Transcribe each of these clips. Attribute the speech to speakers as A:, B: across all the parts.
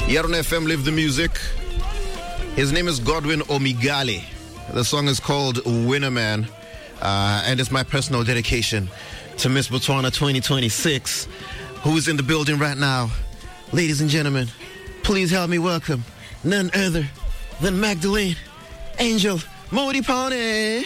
A: Yaron FM, live the music. His name is Godwin Omigale. The song is called Winner Man. And it's my personal dedication to Miss Botswana 2026, who is in the building right now. Ladies and gentlemen, please help me welcome none other than Magdalene Angel Modipane.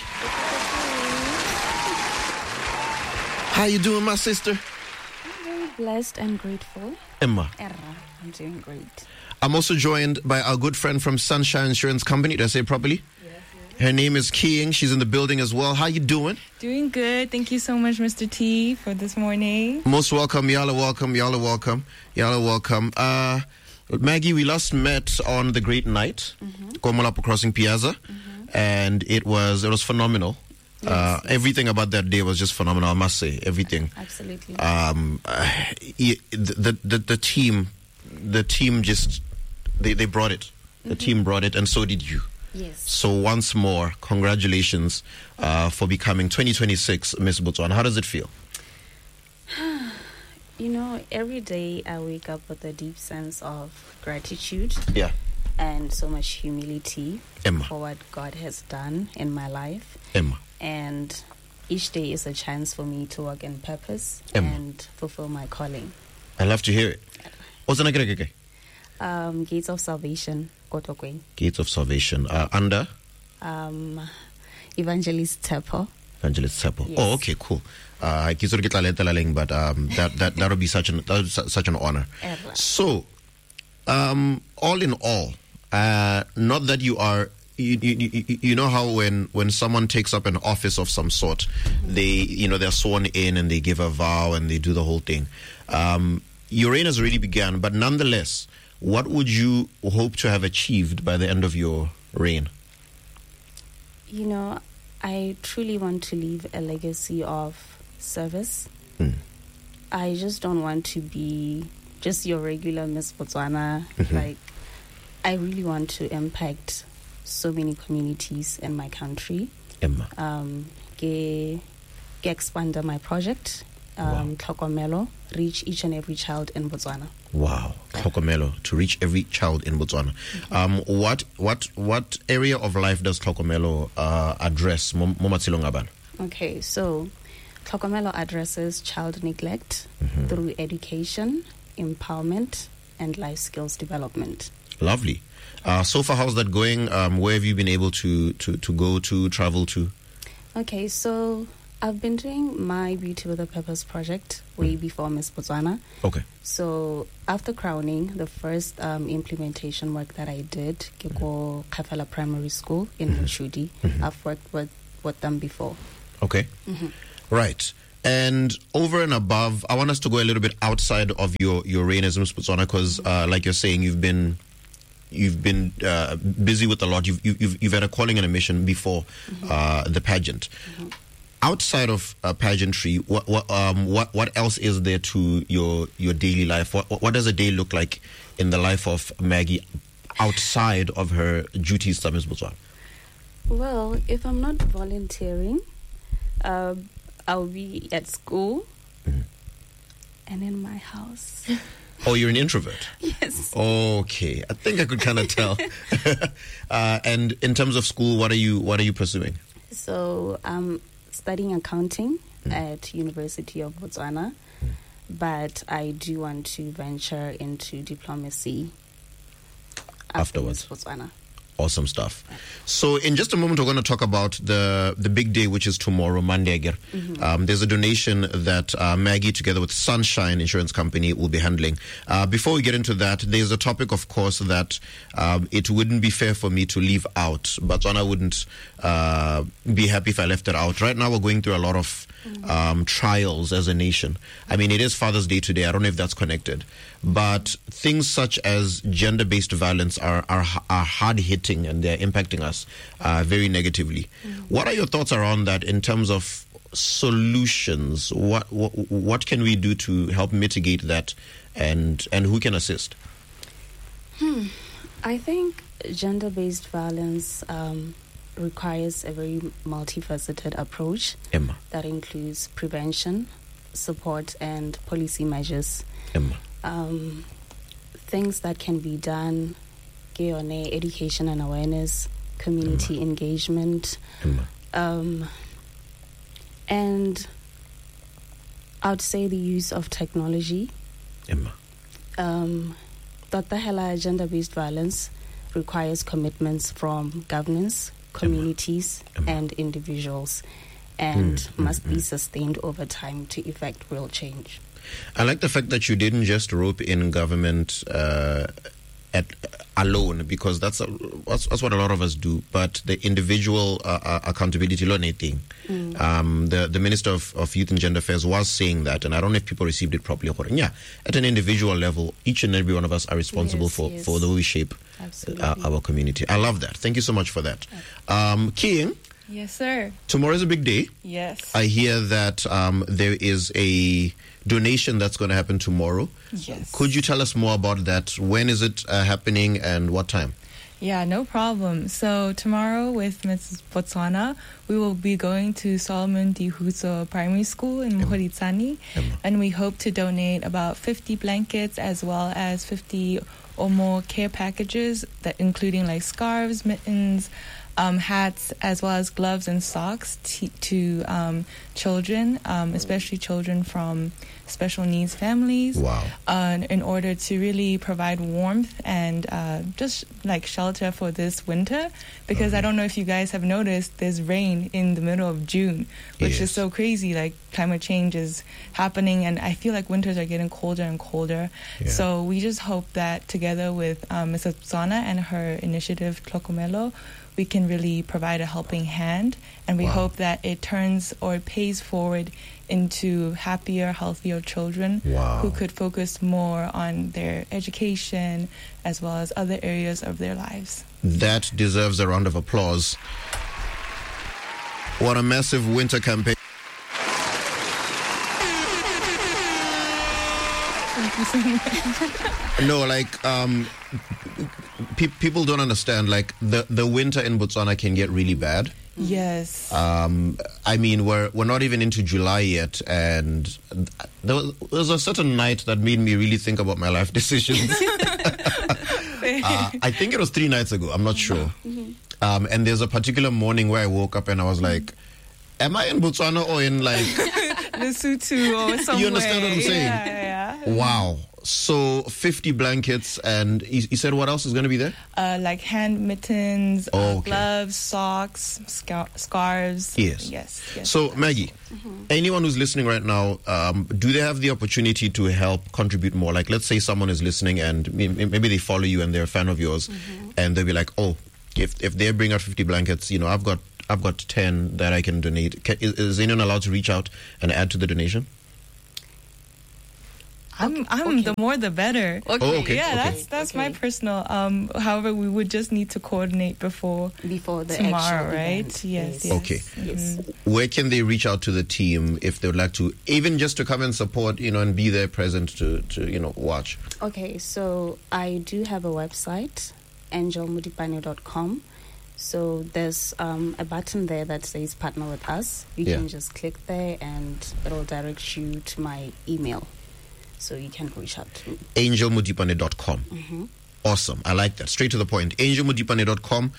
A: How you doing, my sister?
B: I'm very blessed and grateful.
A: Emma.
B: I'm doing great.
A: I'm also joined by our good friend from Sunshine Insurance Company. Did I say it properly?
B: Yes.
A: Her name is King. She's in the building as well. How you doing?
C: Doing good. Thank you so much, Mr. T, for this morning.
A: Most welcome. Y'all are welcome. Y'all are welcome. Y'all are welcome. Maggie, we last met on the Great Night, Komalapo Crossing Piazza, and it was phenomenal.
B: Yes.
A: Everything about that day was just phenomenal, I must say. Everything.
B: Absolutely.
A: The team just they brought it. The team brought it, and so did you.
B: Yes.
A: So once more, congratulations for becoming 2026 Miss Botswana. How does it feel?
B: You know, every day I wake up with a deep sense of gratitude.
A: Yeah.
B: And so much humility
A: Emma.
B: for what God has done in my life.
A: Emma.
B: And each day is a chance for me to work in purpose
A: Emma.
B: and fulfill my calling.
A: I love to hear it. What's the name?
B: Gates of Salvation, Kotokwe.
A: Gates of Salvation. Under?
B: Evangelist Tepo.
A: Evangelist Seppo.
B: Yes.
A: Oh, okay, cool. But that would be such an honor.
B: Ever.
A: So, all in all, not that you are. You know how when someone takes up an office of some sort, they're sworn in and they give a vow and they do the whole thing. Your reign has already begun, but nonetheless, what would you hope to have achieved by the end of your reign?
B: You know, I truly want to leave a legacy of service. I just don't want to be just your regular Miss Botswana. Like, I really want to impact so many communities in my country.
A: Emma.
B: Expand my project, Tlhokomelo, reach each and every child in Botswana.
A: Wow, Tlhokomelo, to reach every child in Botswana. What area of life does Tlhokomelo address?
B: Okay, so Tlhokomelo addresses child neglect through education, empowerment, and life skills development.
A: Lovely. So far, how's that going? Where have you been able to go to, travel to?
B: Okay, so I've been doing my Beauty with a Purpose project way before Miss Botswana.
A: Okay.
B: So after crowning, the first implementation work that I did, Kiko Kafela Primary School in Nshudi, I've worked with them before.
A: Okay. Right. And over and above, I want us to go a little bit outside of your reign as Miss Botswana, because like you're saying, you've been busy with a lot. You've had a calling and a mission before the pageant. Outside of pageantry, what else is there to your daily life? What does a day look like in the life of Maggie outside of her duties to Miss Botswana?
B: Well, if I'm not volunteering, I'll be at school and in my house.
A: Oh, you're an introvert?
B: Yes.
A: Okay, I think I could kind of tell. And in terms of school, what are you pursuing?
B: So I'm studying accounting at University of Botswana, but I do want to venture into diplomacy
A: afterwards.
B: Botswana.
A: Awesome stuff. So in just a moment, we're going to talk about the big day, which is tomorrow, Monday. There's a donation that Maggie, together with Sunshine Insurance Company, will be handling. Before we get into that, there's a topic, of course, that it wouldn't be fair for me to leave out. Botswana wouldn't be happy if I left it out. Right now, we're going through a lot of trials as a nation. I mean, it is Father's Day today. I don't know if that's connected. But things such as gender-based violence are hard-hitting, and they're impacting us very negatively. What are your thoughts around that in terms of solutions? What can we do to help mitigate that, and who can assist?
B: I think gender-based violence requires a very multifaceted approach
A: Emma.
B: that includes prevention, support, and policy measures.
A: Emma.
B: things that can be done, education and awareness, community engagement, and I would say the use of technology. Gender-based violence requires commitments from governments, communities, and individuals, and must be sustained over time to effect real change.
A: I like the fact that you didn't just rope in government alone, because that's what a lot of us do. But the individual accountability, the Minister of Youth and Gender Affairs was saying that, and I don't know if people received it properly. Yeah, at an individual level, each and every one of us are responsible for the way we shape our community. I love that. Thank you so much for that. King.
C: Yes, sir.
A: Tomorrow is a big day.
C: Yes.
A: I hear that there is a donation that's going to happen tomorrow.
C: Yes.
A: Could you tell us more about that? When is it happening and what time?
C: Yeah, no problem. So tomorrow with Mrs. Botswana, we will be going to Solomon D. Huso Primary School in Mohoritsani, and we hope to donate about 50 blankets as well as 50 or more care packages, that including like scarves, mittens, hats, as well as gloves and socks to children, especially children from special needs families.
A: Wow.
C: In order to really provide warmth and just like shelter for this winter, because I don't know if you guys have noticed, there's rain in the middle of June, which is so crazy. Like climate change is happening, and I feel like winters are getting colder and colder.
A: Yeah.
C: So we just hope that together with Mrs. Botswana and her initiative Tlokomelo, we can really provide a helping hand, and we hope that it turns or pays forward into happier, healthier children who could focus more on their education as well as other areas of their lives.
A: That deserves a round of applause. What a massive winter campaign.
C: Thank you so much.
A: No, like, people don't understand, like, the winter in Botswana can get really bad.
C: Yes.
A: I mean, we're not even into July yet, and there was a certain night that made me really think about my life decisions. I think it was 3 nights ago, I'm not sure. And there's a particular morning where I woke up and I was like, am I in Botswana or in like
C: Lesotho or somewhere?
A: You understand what I'm saying?
C: Yeah.
A: Wow. So 50 blankets, and you said what else is going to be there?
C: Like hand mittens,
A: Okay.
C: gloves, socks, scarves.
A: Yes. So
C: yes.
A: Maggie, anyone who's listening right now, do they have the opportunity to help contribute more? Like, let's say someone is listening and maybe they follow you and they're a fan of yours, and they'll be like, oh, if they bring out 50 blankets, you know, I've got 10 that I can donate. Is anyone allowed to reach out and add to the donation?
C: The more the better.
B: Okay.
A: Oh, okay.
C: Yeah,
A: okay.
C: that's my personal. However, we would just need to coordinate before
B: the
C: tomorrow,
B: actual
C: right?
B: event.
C: Yes.
A: Okay.
B: Yes.
A: Where can they reach out to the team if they would like to, even just to come and support, you know, and be there present to you know, watch?
B: Okay, so I do have a website, angelmudipane.com. So there's a button there that says partner with us. You can just click there and it'll direct you to my email. So you can reach out to me.
A: angelmudipane.com. Awesome. I like that. Straight to the point. angelmudipane.com.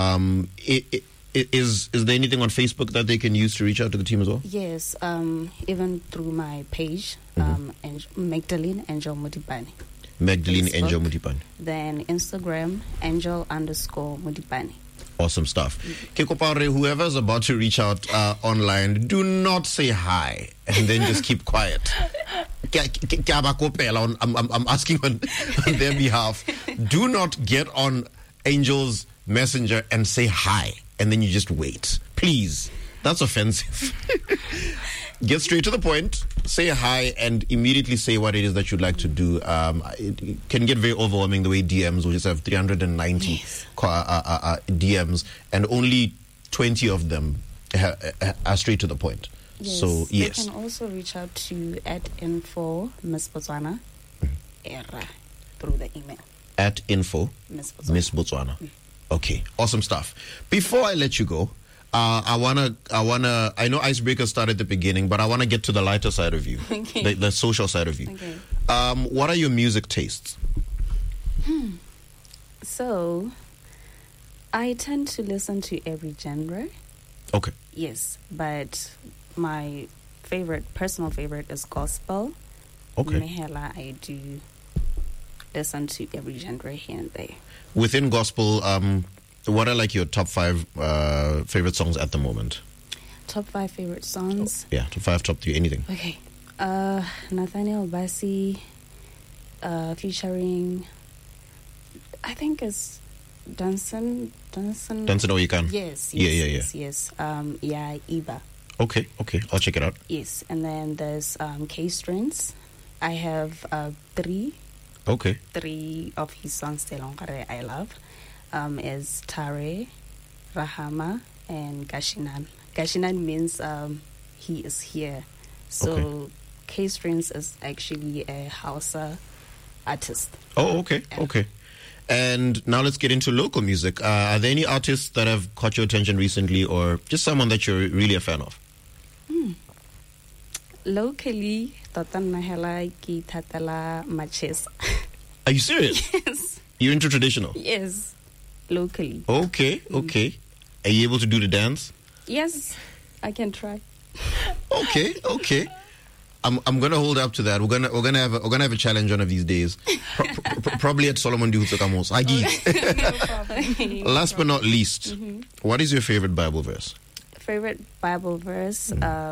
A: Is there anything on Facebook that they can use to reach out to the team as well?
B: Yes, even through my page, Magdalene Angel Mudipane.
A: Magdalene
B: Facebook.
A: Angel Mudipane.
B: Then Instagram, Angel_Mudipane.
A: Awesome stuff. Kekopare, whoever's about to reach out online, do not say hi and then just keep quiet. I'm asking on their behalf. Do not get on Angel's Messenger and say hi and then you just wait. Please. That's offensive. Get straight to the point, say hi, and immediately say what it is that you'd like to do. It can get very overwhelming the way DMs, we just have 390 DMs, and only 20 of them are straight to the point.
B: Yes.
A: So, yes.
B: You can also reach out to @info Miss Botswana era through the email.
A: @info
B: Miss Botswana.
A: Miss Botswana. Okay, awesome stuff. Before I let you go, I know Icebreaker started at the beginning, but I want to get to the lighter side of you,
B: Okay.
A: the social side of you.
B: Okay.
A: What are your music tastes?
B: So, I tend to listen to every genre.
A: Okay.
B: Yes, but my personal favorite is gospel.
A: Okay.
B: Mehela, I do listen to every genre here and there.
A: Within gospel, what are like your top 5 favorite songs at the moment?
B: Top 5 favorite songs?
A: Yeah, top 5, top 3, anything.
B: Okay. Nathaniel Bassey, featuring, I think it's Dunson.
A: Dunson or you can?
B: Yes.
A: Yeah.
B: Yes. Iba.
A: Okay, I'll check it out.
B: Yes, and then there's K-Strings. I have 3.
A: Okay.
B: 3 of his songs I love. Is Tare, Rahama, and Gashinan. Gashinan means he is here. So
A: Okay.
B: K-Strings is actually a Hausa artist.
A: Oh, okay. And now let's get into local music. Are there any artists that have caught your attention recently, or just someone that you're really a fan of?
B: Locally, Totan Nahela ki Tatala Maches.
A: Are you serious?
B: Yes.
A: You're into traditional?
B: Yes. Locally.
A: Okay. Are you able to do the dance?
B: Yes, I can try.
A: Okay. I'm gonna hold up to that. We're gonna have a challenge one of these days. Probably at Solomon Dihutokamos. Last but not least, what is your favorite Bible verse?
B: Favorite Bible verse?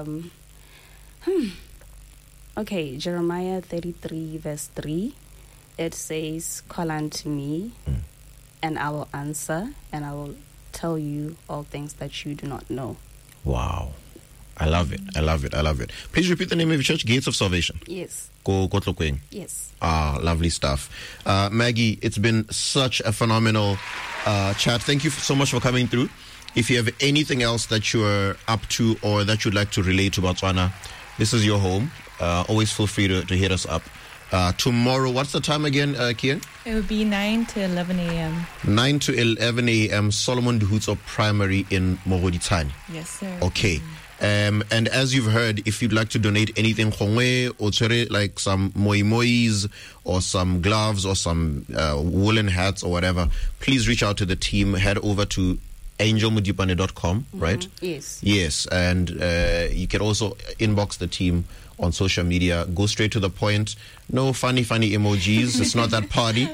B: Okay, Jeremiah 33 verse 3. It says, "Call unto me, and I will answer, and I will tell you all things that you do not know."
A: Wow. I love it. Please repeat the name of your church, Gates of Salvation.
B: Yes.
A: Ko Kotlokweng.
B: Yes.
A: Lovely stuff. Maggie, it's been such a phenomenal chat. Thank you so much for coming through. If you have anything else that you're up to or that you'd like to relate to Botswana, this is your home. Always feel free to hit us up. Tomorrow, what's the time again, Kian?
C: It would be 9 to 11 a.m.
A: 9 to 11 a.m., Solomon Dihutso Primary in Mogoditsani.
C: Yes, sir.
A: Okay. And as you've heard, if you'd like to donate anything, like some mois or some gloves or some woolen hats or whatever, please reach out to the team. Head over to angelmudipane.com, right?
B: Yes.
A: And you can also inbox the team on social media. Go straight to the point. No funny emojis. It's not that party.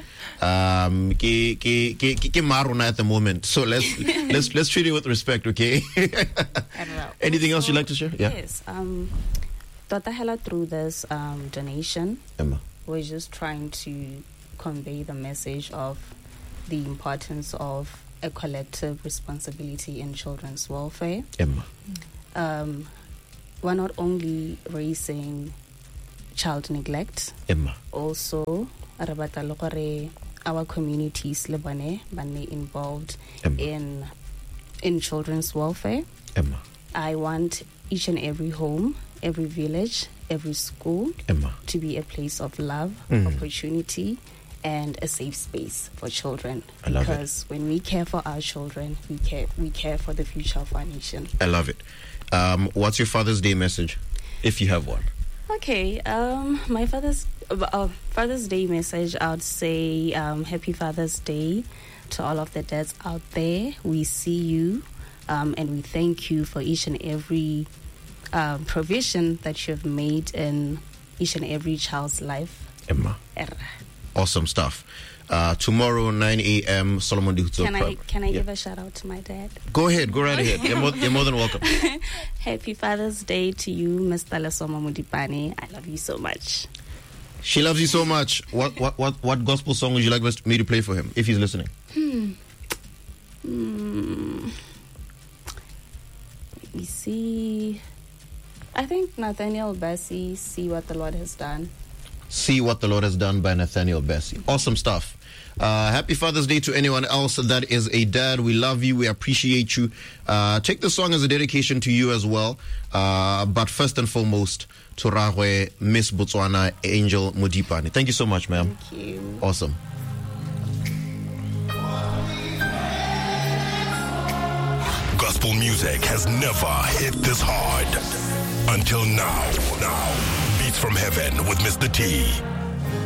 A: Maruna at the moment. So let's treat it with respect, okay? Anything else you'd like to share? Yeah.
B: Yes. Hela, through this donation,
A: Emma,
B: we're just trying to convey the message of the importance of a collective responsibility in children's welfare.
A: Emma.
B: We're not only raising child neglect,
A: Emma.
B: also our communities involved
A: Emma.
B: in children's welfare.
A: Emma.
B: I want each and every home, every village, every school
A: Emma.
B: to be a place of love, opportunity, and a safe space for children.
A: I love it.
B: Because when we care for our children, we care for the future of our nation.
A: I love it. What's your Father's Day message, if you have one?
B: Okay, my Father's Day message, I would say Happy Father's Day to all of the dads out there. We see you, and we thank you for each and every provision that you've made in each and every child's life.
A: Emma. Awesome stuff. Tomorrow, 9 a.m., Solomon Dihutso.
B: Can I give a shout out to my dad?
A: Go ahead. Go right ahead. You're more than welcome.
B: Happy Father's Day to you, Mr. Lesoma Mudipane. I love you so much.
A: She loves you so much. What gospel song would you like me to play for him, if he's listening?
B: Let me see. I think Nathaniel Bassey, See What the Lord Has Done.
A: See What the Lord Has Done by Nathaniel Bassey. Awesome stuff. Happy Father's Day to anyone else that is a dad. We love you. We appreciate you. Take the song as a dedication to you as well. But first and foremost, to Rahwe, Miss Botswana, Angel Mudipane. Thank you so much, ma'am.
B: Thank you.
A: Awesome.
D: Gospel music has never hit this hard. Until now. Beats from Heaven with Mr. T.